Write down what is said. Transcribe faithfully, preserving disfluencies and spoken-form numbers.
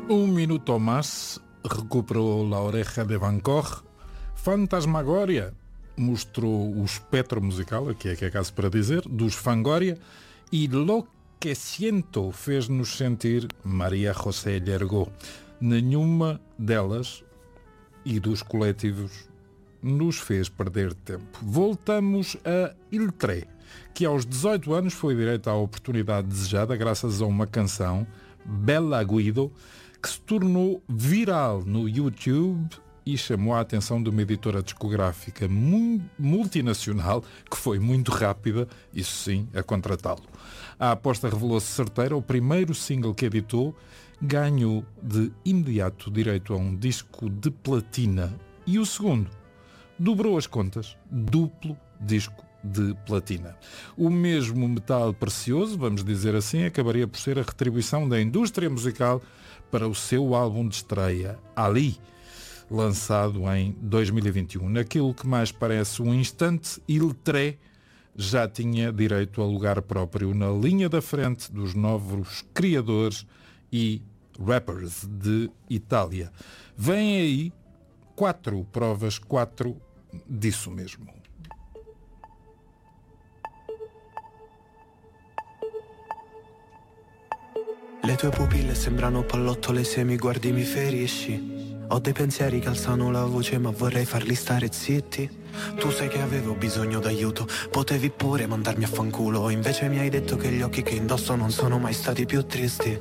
Um minuto ou mais recuperou La Oreja de Van Gogh. Fantasmagoria mostrou o espectro musical, aqui é que é caso para dizer, dos Fangoria. E Lo que siento fez-nos sentir Maria José Llergó. Nenhuma delas e dos coletivos nos fez perder tempo. Voltamos a Il Tre, que aos dezoito anos foi direito à oportunidade desejada graças a uma canção, Bella Guido, que se tornou viral no YouTube e chamou a atenção de uma editora discográfica multinacional que foi muito rápida, isso sim, a contratá-lo. A aposta revelou-se certeira. O primeiro single que editou ganhou de imediato direito a um disco de platina e o segundo dobrou as contas, duplo disco de platina. O mesmo metal precioso, vamos dizer assim, acabaria por ser a retribuição da indústria musical para o seu álbum de estreia, Ali, lançado em dois mil e vinte e um. Naquilo que mais parece um instante, Il Tre já tinha direito a lugar próprio na linha da frente dos novos criadores e rappers de Itália. Vêm aí quatro provas, quatro disso mesmo. Le tue pupille sembrano pallottole, se mi guardi mi ferisci. Ho dei pensieri che alzano la voce ma vorrei farli stare zitti. Tu sai che avevo bisogno d'aiuto, potevi pure mandarmi a fanculo. Invece mi hai detto che gli occhi che indosso non sono mai stati più tristi.